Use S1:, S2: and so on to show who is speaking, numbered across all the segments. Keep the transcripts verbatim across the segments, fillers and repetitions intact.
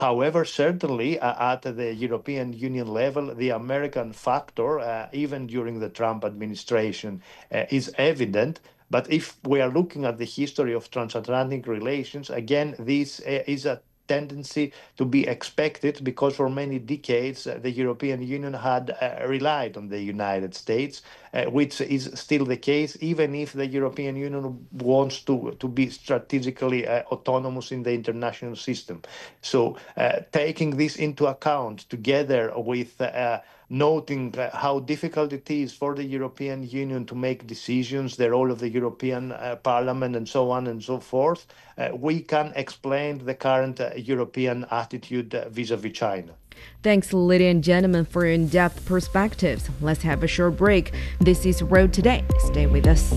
S1: However, certainly uh, at the European Union level, the American factor, uh, even during the Trump administration, uh, is evident. But if we are looking at the history of transatlantic relations, again, this uh, is a tendency to be expected because for many decades uh, the European Union had uh, relied on the United States, uh, which is still the case, even if the European Union wants to, to be strategically uh, autonomous in the international system. So, uh, taking this into account, together with uh, noting uh, how difficult it is for the European Union to make decisions, the role of the European uh, Parliament, and so on and so forth, uh, we can explain the current uh, European attitude uh, vis-à-vis China.
S2: Thanks, ladies and gentlemen, for your in-depth perspectives. Let's have a short break. This is Road Today. Stay with us.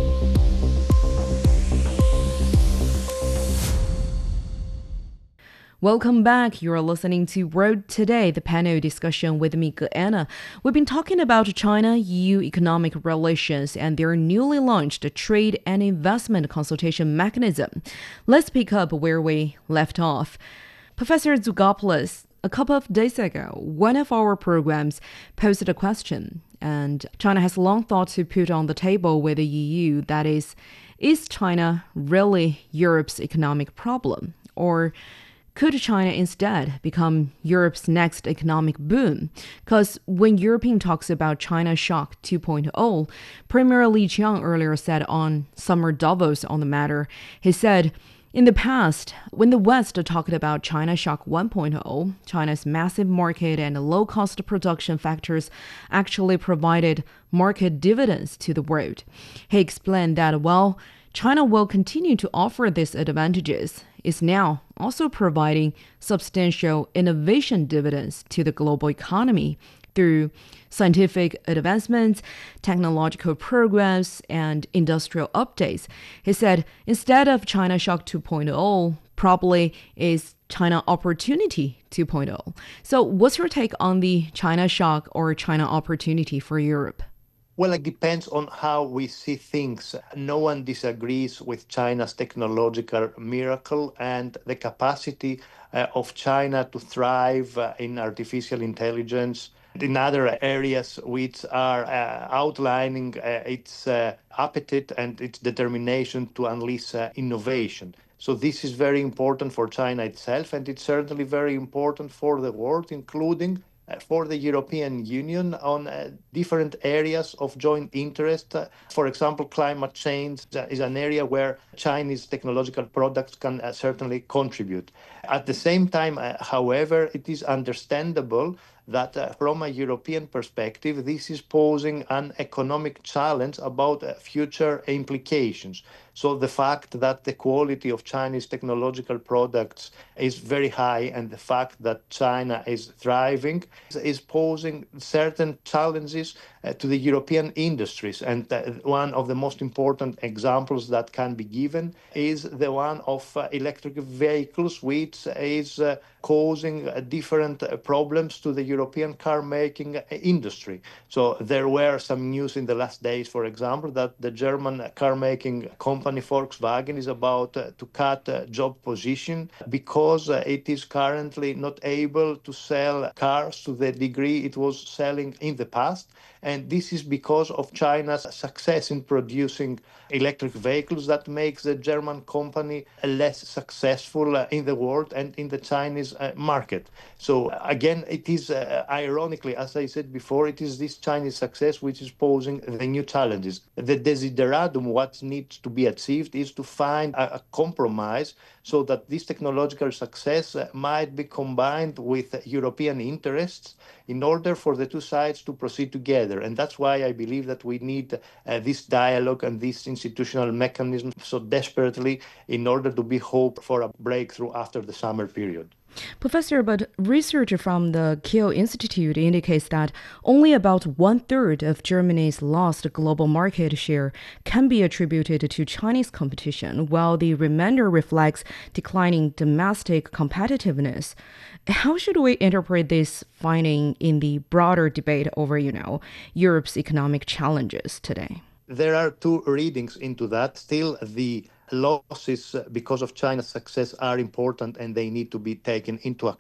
S2: Welcome back. You're listening to Road Today, the panel discussion with me, Anna. We've been talking about China-E U economic relations and their newly launched trade and investment consultation mechanism. Let's pick up where we left off. Professor Zougopoulos, a couple of days ago, one of our programs posed a question, and China has long thought to put on the table with the E U, that is, is China really Europe's economic problem? Or could China instead become Europe's next economic boom? Because when European talks about China Shock 2.0, Premier Li Qiang earlier said on Summer Davos on the matter, he said, in the past, when the West talked about China Shock 1.0, China's massive market and low-cost production factors actually provided market dividends to the world. He explained that, well, China will continue to offer these advantages, is now also providing substantial innovation dividends to the global economy through scientific advancements, technological progress, and industrial updates. He said, instead of China Shock 2.0, probably is China Opportunity 2.0. So what's your take on the China Shock or China Opportunity for Europe?
S1: Well, it depends on how we see things. No one disagrees with China's technological miracle and the capacity uh, of China to thrive uh, in artificial intelligence and in other areas which are uh, outlining uh, its uh, appetite and its determination to unleash uh, innovation. So this is very important for China itself, and it's certainly very important for the world, including uh, for the European Union on uh, different areas of joint interest. Uh, for example, climate change uh, is an area where Chinese technological products can uh, certainly contribute. At the same time, uh, however, it is understandable that uh, from a European perspective, this is posing an economic challenge about uh, future implications. So the fact that the quality of Chinese technological products is very high and the fact that China is thriving is posing certain challenges uh, to the European industries. And uh, one of the most important examples that can be given is the one of uh, electric vehicles, which is uh, causing uh, different uh, problems to the European car making industry. So there were some news in the last days, for example, that the German car making company Volkswagen is about uh, to cut uh, job position because uh, it is currently not able to sell cars to the degree it was selling in the past. And this is because of China's success in producing electric vehicles that makes the German company less successful uh, in the world and in the Chinese uh, market. So uh, again, it is uh, ironically, as I said before, it is this Chinese success which is posing the new challenges. The desideratum, what needs to be achieved, is to find a, a compromise so that this technological success uh, might be combined with uh, European interests in order for the two sides to proceed together. And that's why I believe that we need uh, this dialogue and this institutional mechanism so desperately in order to be hope for a breakthrough after the summer period.
S2: Professor, but research from the Kiel Institute indicates that only about one-third of Germany's lost global market share can be attributed to Chinese competition, while the remainder reflects declining domestic competitiveness. How should we interpret this finding in the broader debate over, you know, Europe's economic challenges today?
S1: There are two readings into that. Still, the losses because of China's success are important and they need to be taken into